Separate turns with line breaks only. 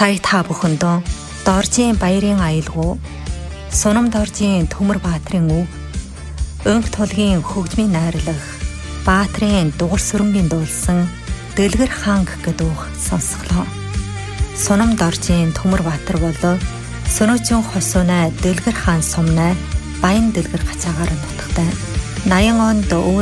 Сая та бүхэндөө Доржийн баярын аялгуу, Сунам Доржийн Төмөр Баатрын үг, Өнг тулгийн хөгжмийн найрлах, Баатрын дугур сүрэнгийн дуулсан Дэлгэр ханг гэдэг үг сонсголоо. Сунам Доржийн Төмөр Баатар болов Сөнөөчийн хосуунай Дэлгэр хаан сумнай Баян Дэлгэр гацаагаар нутагтай. 80 онд